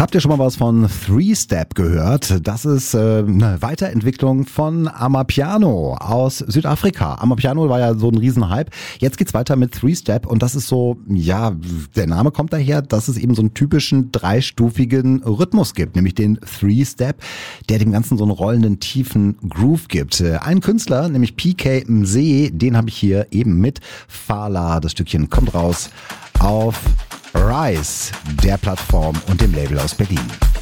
Habt ihr schon mal was von Three Step gehört? Das ist eine Weiterentwicklung von Amapiano aus Südafrika. Amapiano war ja so ein Riesenhype. Jetzt geht's weiter mit Three Step und das ist so, ja, der Name kommt daher, dass es eben so einen typischen dreistufigen Rhythmus gibt, nämlich den Three Step, der dem Ganzen so einen rollenden, tiefen Groove gibt. Ein Künstler, nämlich PK Mzee, den habe ich hier eben mit. Fala, das Stückchen kommt raus auf Rise, der Plattform und dem Label aus Berlin.